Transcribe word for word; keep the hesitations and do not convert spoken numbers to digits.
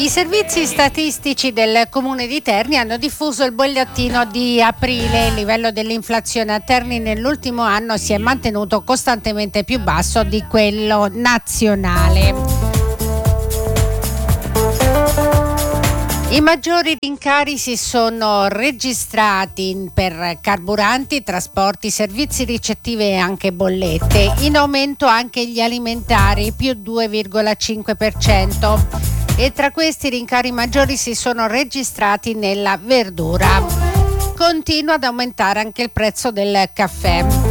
I servizi statistici del Comune di Terni hanno diffuso il bollettino di aprile. Il livello dell'inflazione a Terni nell'ultimo anno si è mantenuto costantemente più basso di quello nazionale. I maggiori rincari si sono registrati per carburanti, trasporti, servizi ricettivi e anche bollette. In aumento anche gli alimentari, più due virgola cinque per cento. E tra questi rincari maggiori si sono registrati nella verdura. Continua ad aumentare anche il prezzo del caffè.